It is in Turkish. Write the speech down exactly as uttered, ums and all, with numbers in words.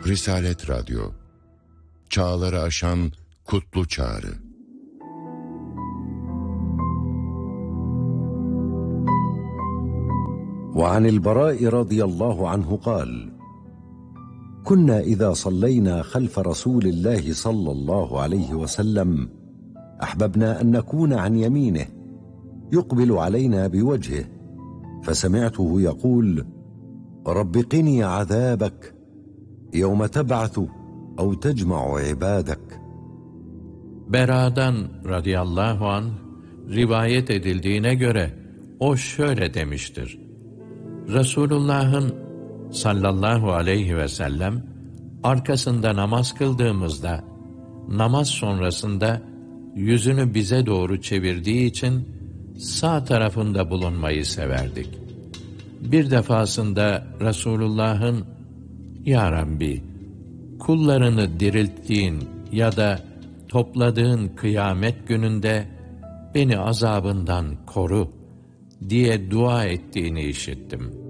Risalet Radyo, çağları aşan kutlu çağrı. وعن البراء رضي الله عنه قال: كنا إذا صلينا خلف رسول الله صلى الله عليه وسلم أحببنا أن نكون عن يمينه يقبل علينا بوجهه، فسمعته يقول: رب قني عذابك يوم تبعث أو تجمع عبادك. Bera'dan radıyallahu anh rivayet edildiğine göre o şöyle demiştir: Resulullah'ın sallallahu aleyhi ve sellem arkasında namaz kıldığımızda, namaz sonrasında yüzünü bize doğru çevirdiği için sağ tarafında bulunmayı severdik. Bir defasında Resulullah'ın, "Ya Rabbi, kullarını dirilttiğin ya da topladığın kıyamet gününde beni azabından koru" diye dua ettiğini işittim.